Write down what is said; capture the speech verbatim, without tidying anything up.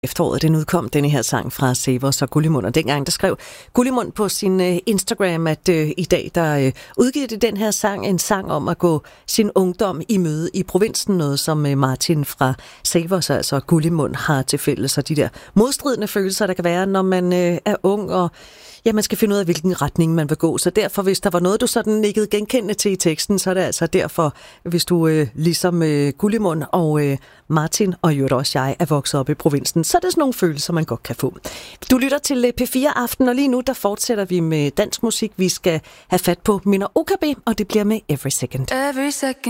Efteråret, den udkom denne her sang fra Severs og Gullimund, og dengang der skrev Gullimund på sin uh, Instagram, at uh, i dag der uh, udgiver det den her sang, en sang om at gå sin ungdom i møde i provinsen, noget som uh, Martin fra Severs, altså Gullimund, har til fælles, og de der modstridende følelser, der kan være, når man uh, er ung, og ja, man skal finde ud af, hvilken retning man vil gå. Så derfor, hvis der var noget, du sådan nikkede genkendende til i teksten, så er det altså derfor, hvis du øh, ligesom øh, Gullimund og øh, Martin og jo også jeg er vokset op i provinsen, så er det sådan nogle følelser, man godt kan få. Du lytter til øh, P fire Aften, og lige nu der fortsætter vi med dansk musik. Vi skal have fat på Minder O K B, og det bliver med Every Second. Every second.